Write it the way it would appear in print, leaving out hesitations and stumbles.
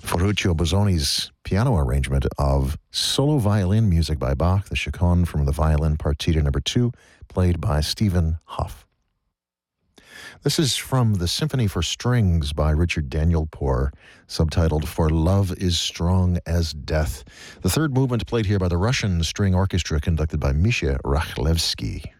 Ferruccio Bozzoni's piano arrangement of solo violin music by Bach, the Chaconne from the Violin Partita No. 2, played by Stephen Hough. This is from the Symphony for Strings by Richard Danielpour, subtitled For Love is Strong as Death. The third movement played here by the Russian String Orchestra conducted by Misha Rakhlevsky.